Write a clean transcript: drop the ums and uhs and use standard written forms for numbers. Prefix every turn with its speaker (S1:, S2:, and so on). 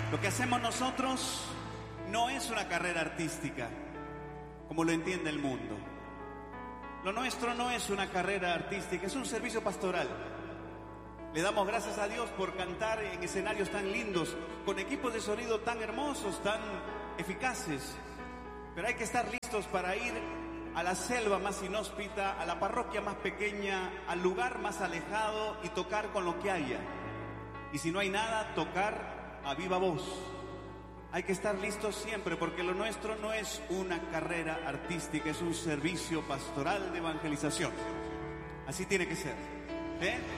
S1: Lo que hacemos nosotros no es una carrera artística, como lo entiende el mundo. Lo nuestro no es una carrera artística, es un servicio pastoral. Le damos gracias a Dios por cantar en escenarios tan lindos, con equipos de sonido tan hermosos, tan eficaces. Pero hay que estar listos para ir a la selva más inhóspita, a la parroquia más pequeña, al lugar más alejado y tocar con lo que haya. Y si no hay nada, tocar a viva voz. Hay que estar listos siempre, porque lo nuestro no es una carrera artística, es un servicio pastoral de evangelización. Así tiene que ser.